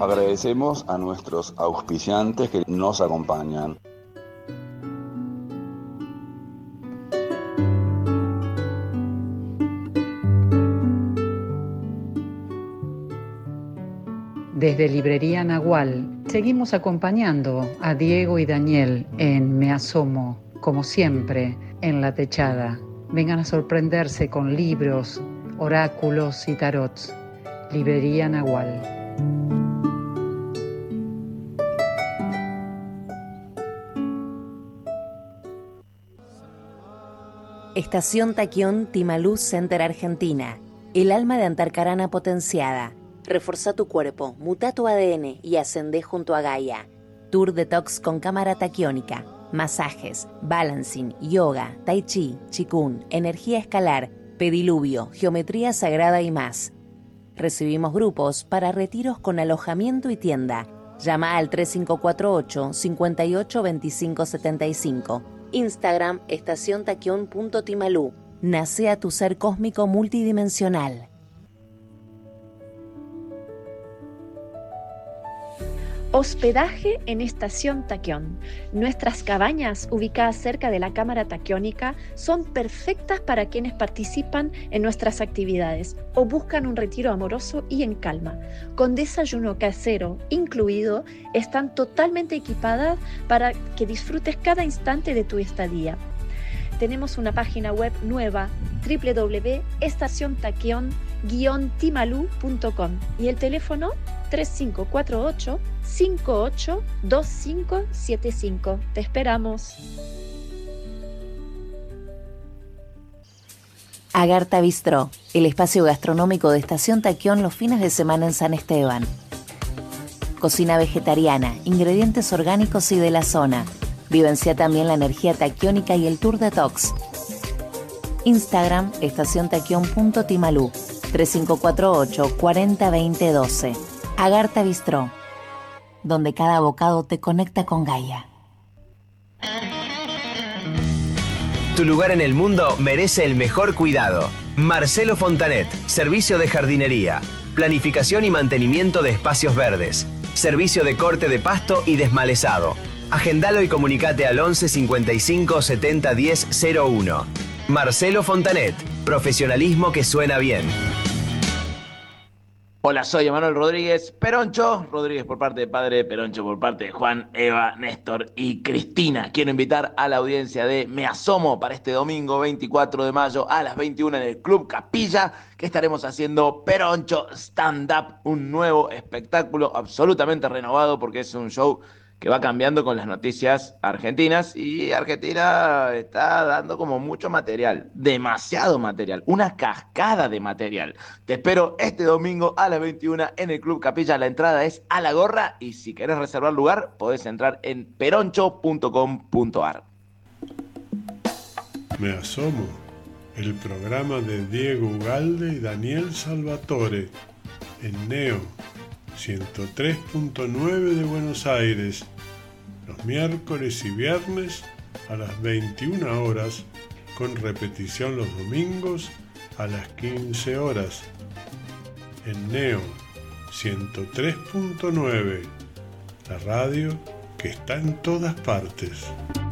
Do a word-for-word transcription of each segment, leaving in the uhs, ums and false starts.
Agradecemos a nuestros auspiciantes que nos acompañan. Desde Librería Nahual, seguimos acompañando a Diego y Daniel en Me Asomo, como siempre, en la techada. Vengan a sorprenderse con libros, oráculos y tarots. Librería Nahual. Estación Taquión Timalú Center Argentina. El alma de Antarcarana potenciada. Reforzá tu cuerpo, muta tu A D N y ascendé junto a Gaia. Tour Detox con cámara taquiónica. Masajes, balancing, yoga, tai chi, chikun, energía escalar, pediluvio, geometría sagrada y más. Recibimos grupos para retiros con alojamiento y tienda. Llama al tres cinco cuatro ocho, cinco ocho dos cinco siete cinco. Instagram estación taquión punto timalú. Nace a tu ser cósmico multidimensional. Hospedaje en Estación Taquión. Nuestras cabañas, ubicadas cerca de la cámara taquiónica, son perfectas para quienes participan en nuestras actividades o buscan un retiro amoroso y en calma. Con desayuno casero incluido, están totalmente equipadas para que disfrutes cada instante de tu estadía. Tenemos una página web nueva, doble u doble u doble u punto estación taquión guión timalú punto com, y el teléfono tres cinco cuatro ocho, cinco ocho dos cinco siete cinco. Te esperamos. Agartha Bistró, el espacio gastronómico de Estación Taquión los fines de semana en San Esteban. Cocina vegetariana, ingredientes orgánicos y de la zona. Vivencia también la energía taquiónica y el Tour Detox. Instagram estación taquión punto timalú, tres cinco cuatro ocho, cuatro cero dos cero uno dos. Agartha Bistró, donde cada bocado te conecta con Gaia. Tu lugar en el mundo merece el mejor cuidado. Marcelo Fontanet, servicio de jardinería, planificación y mantenimiento de espacios verdes, servicio de corte de pasto y desmalezado. Agendalo y comunicate al once cincuenta y cinco setenta diez cero uno. Marcelo Fontanet, profesionalismo que suena bien. Hola, soy Emanuel Rodríguez Peroncho, Rodríguez por parte de padre, Peroncho por parte de Juan, Eva, Néstor y Cristina. Quiero invitar a la audiencia de Me Asomo para este domingo veinticuatro de mayo a las veintiuna en el Club Capilla, que estaremos haciendo Peroncho Stand Up, un nuevo espectáculo absolutamente renovado porque es un show que va cambiando con las noticias argentinas, y Argentina está dando como mucho material, demasiado material, una cascada de material. Te espero este domingo a las veintiuna en el Club Capilla. La entrada es a la gorra y si querés reservar lugar podés entrar en peroncho punto com punto ar. Me Asomo, el programa de Diego Ugalde y Daniel Salvatore en Neo ciento tres punto nueve de Buenos Aires, los miércoles y viernes a las veintiuna horas, con repetición los domingos a las quince horas. En Neo ciento tres punto nueve, la radio que está en todas partes.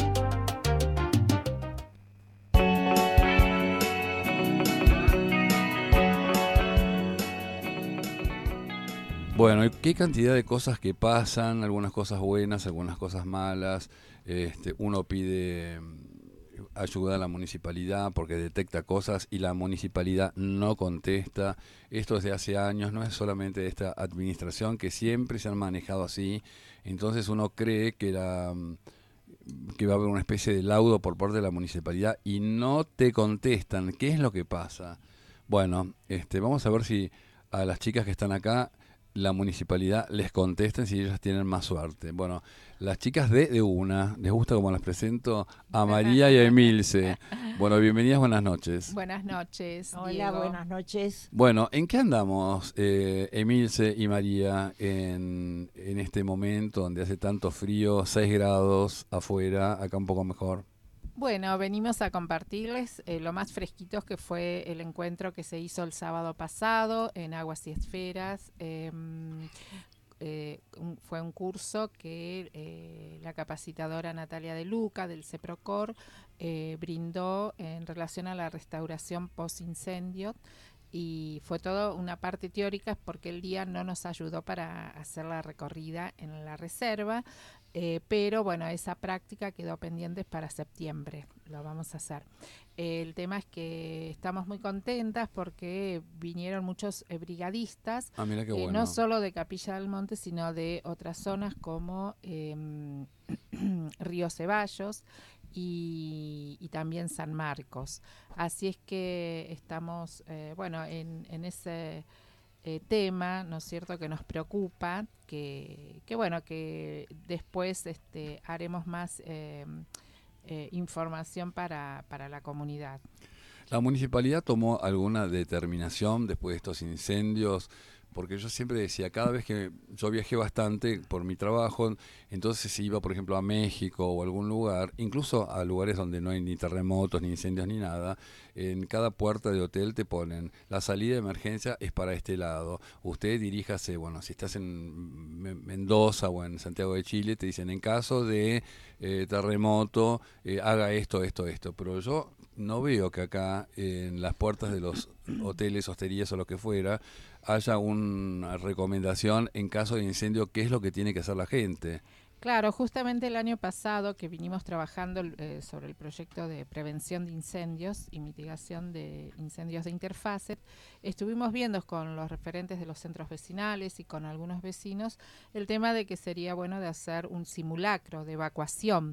Bueno, qué cantidad de cosas que pasan, algunas cosas buenas, algunas cosas malas. Este, uno pide ayuda a la municipalidad porque detecta cosas y la municipalidad no contesta. Esto desde hace años, no es solamente de esta administración, que siempre se han manejado así. Entonces uno cree que, la, que va a haber una especie de laudo por parte de la municipalidad y no te contestan. ¿Qué es lo que pasa? Bueno, este, vamos a ver si a las chicas que están acá la municipalidad les contesten si ellas tienen más suerte. Bueno, las chicas de De Una, ¿les gusta como las presento? A María y a Emilce. Bueno, bienvenidas, buenas noches. Buenas noches, Hola, Diego. buenas noches. Bueno, ¿en qué andamos, eh, Emilce y María, en, en este momento donde hace tanto frío, seis grados afuera, acá un poco mejor? Bueno, venimos a compartirles eh, lo más fresquitos que fue el encuentro que se hizo el sábado pasado en Aguas y Esferas. Eh, eh, un, fue un curso que eh, la capacitadora Natalia De Luca del CEPROCOR eh, brindó en relación a la restauración post-incendio, y fue todo una parte teórica porque el día no nos ayudó para hacer la recorrida en la reserva, eh, pero bueno, esa práctica quedó pendiente para septiembre, lo vamos a hacer. Eh, el tema es que estamos muy contentas porque vinieron muchos eh, brigadistas, ah, mira qué eh, bueno. no solo de Capilla del Monte, sino de otras zonas como eh, Río Ceballos, Y, y también San Marcos. Así es que estamos, eh, bueno, en, en ese eh, tema, ¿no es cierto?, que nos preocupa, que, que bueno, que después este, haremos más eh, eh, información para, para la comunidad. ¿La municipalidad tomó alguna determinación después de estos incendios? Porque yo siempre decía, cada vez que yo viajé bastante por mi trabajo, entonces si iba, por ejemplo, a México o a algún lugar, incluso a lugares donde no hay ni terremotos, ni incendios, ni nada, en cada puerta de hotel te ponen, la salida de emergencia es para este lado. Usted diríjase, bueno, si estás en Mendoza o en Santiago de Chile, te dicen, en caso de eh, terremoto, eh, haga esto, esto, esto. Pero yo no veo que acá, en las puertas de los hoteles, hosterías o lo que fuera, haya una recomendación en caso de incendio, qué es lo que tiene que hacer la gente. Claro, justamente el año pasado que vinimos trabajando eh, sobre el proyecto de prevención de incendios y mitigación de incendios de Interfacet, estuvimos viendo con los referentes de los centros vecinales y con algunos vecinos el tema de que sería bueno de hacer un simulacro de evacuación,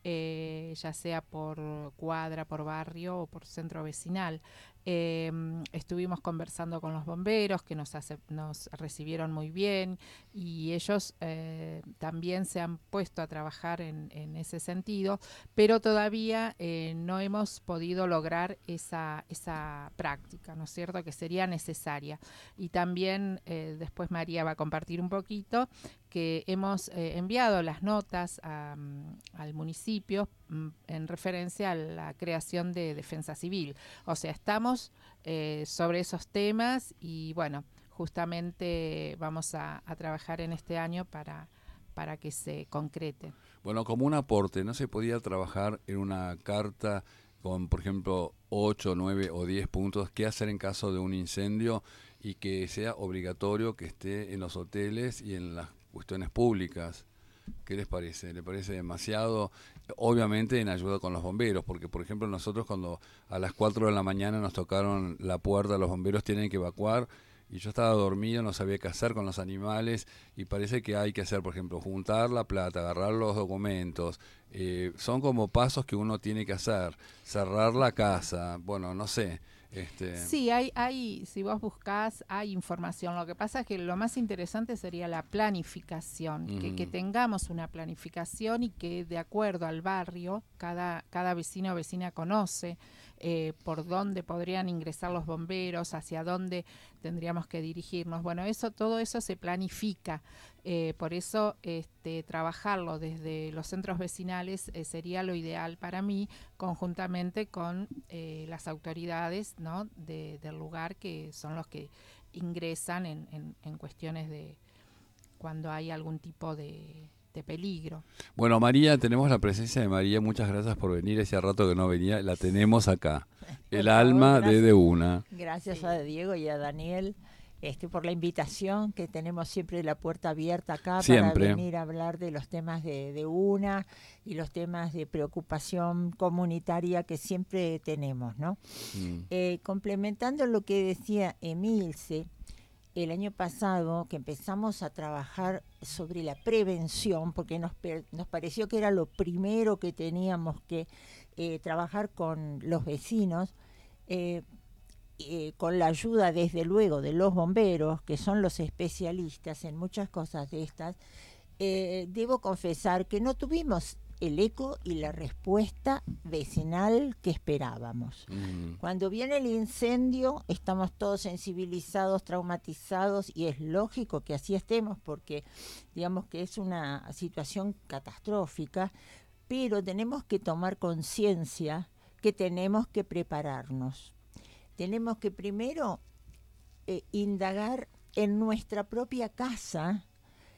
eh, ya sea por cuadra, por barrio o por centro vecinal. Eh, estuvimos conversando con los bomberos que nos, hace, nos recibieron muy bien, y ellos eh, también se han puesto a trabajar en, en ese sentido, pero todavía eh, no hemos podido lograr esa, esa práctica, ¿no es cierto?, que sería necesaria. Y también eh, después María va a compartir un poquito que hemos eh, enviado las notas a, al municipio m, en referencia a la creación de defensa civil. O sea, estamos eh, sobre esos temas y bueno, justamente vamos a, a trabajar en este año para, para que se concrete. Bueno, como un aporte, ¿no se podía trabajar en una carta con, por ejemplo, ocho, nueve o diez puntos, qué hacer en caso de un incendio, y que sea obligatorio que esté en los hoteles y en las cuestiones públicas? ¿Qué les parece? ¿Le parece demasiado? Obviamente en ayuda con los bomberos, porque por ejemplo nosotros cuando a las cuatro de la mañana nos tocaron la puerta, los bomberos tienen que evacuar, y yo estaba dormido, no sabía qué hacer con los animales, y parece que hay que hacer, por ejemplo, juntar la plata, agarrar los documentos, eh, son como pasos que uno tiene que hacer, cerrar la casa, bueno, no sé. Este... Sí, hay, hay, si vos buscás, hay información. Lo que pasa es que lo más interesante sería la planificación, mm. que, que tengamos una planificación y que de acuerdo al barrio, cada, cada vecino o vecina conoce eh, por dónde podrían ingresar los bomberos, hacia dónde tendríamos que dirigirnos. Bueno, eso, todo eso se planifica. Eh, por eso este, trabajarlo desde los centros vecinales eh, sería lo ideal para mí, conjuntamente con eh, las autoridades, ¿no?, de, del lugar, que son los que ingresan en, en, en cuestiones de cuando hay algún tipo de, de peligro. Bueno, María, tenemos la presencia de María, muchas gracias por venir, hacía rato que no venía, la tenemos acá, el favor, alma gracias, de De Una. Gracias sí. a Diego y a Daniel este, por la invitación, que tenemos siempre la puerta abierta acá siempre. Para venir a hablar de los temas de, de Una y los temas de preocupación comunitaria que siempre tenemos, ¿no? Mm. Eh, complementando lo que decía Emilce, el año pasado que empezamos a trabajar sobre la prevención, porque nos, nos pareció que era lo primero que teníamos que eh, trabajar con los vecinos, eh, eh, con la ayuda desde luego de los bomberos, que son los especialistas en muchas cosas de estas, eh, debo confesar que no tuvimos el eco y la respuesta vecinal que esperábamos. Mm. Cuando viene el incendio, estamos todos sensibilizados, traumatizados, y es lógico que así estemos, porque digamos que es una situación catastrófica, pero tenemos que tomar conciencia que tenemos que prepararnos. Tenemos que primero eh, indagar en nuestra propia casa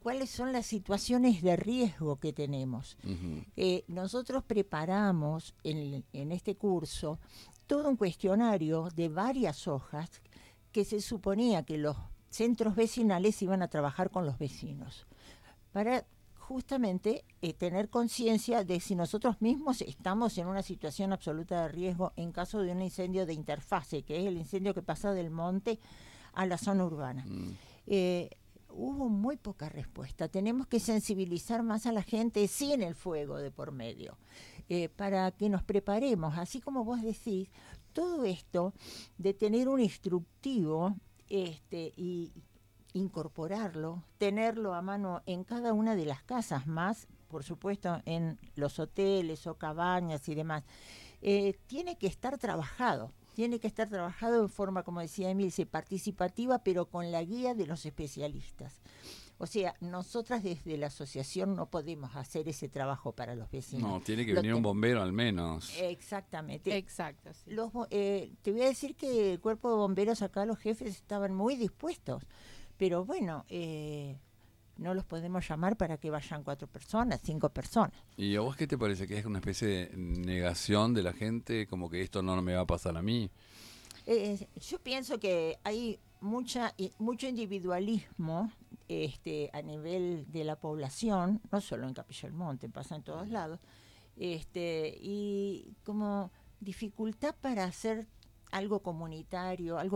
cuáles son las situaciones de riesgo que tenemos. Uh-huh. Eh, nosotros preparamos en, en este curso todo un cuestionario de varias hojas que se suponía que los centros vecinales iban a trabajar con los vecinos para justamente eh, tener conciencia de si nosotros mismos estamos en una situación absoluta de riesgo en caso de un incendio de interfase, que es el incendio que pasa del monte a la zona urbana. Mm. Eh, hubo muy poca respuesta. Tenemos que sensibilizar más a la gente sin el fuego de por medio, eh, para que nos preparemos. Así como vos decís, todo esto de tener un instructivo este, y incorporarlo, tenerlo a mano en cada una de las casas, más, por supuesto, en los hoteles o cabañas y demás, eh, tiene que estar trabajado. Tiene que estar trabajado en forma, como decía Emilce, participativa, pero con la guía de los especialistas. O sea, nosotras desde la asociación no podemos hacer ese trabajo para los vecinos. No, tiene que Lo venir te... un bombero al menos. Exactamente. Exacto. Sí. Los, eh, te voy a decir que el cuerpo de bomberos acá, los jefes estaban muy dispuestos, pero bueno, eh, no los podemos llamar para que vayan cuatro personas, cinco personas. ¿Y a vos qué te parece? ¿Que es una especie de negación de la gente, como que esto no me va a pasar a mí? Eh, yo pienso que hay mucha mucho individualismo este, a nivel de la población, no solo en Capilla del Monte, pasa en todos lados, este, y como dificultad para hacer algo comunitario, algo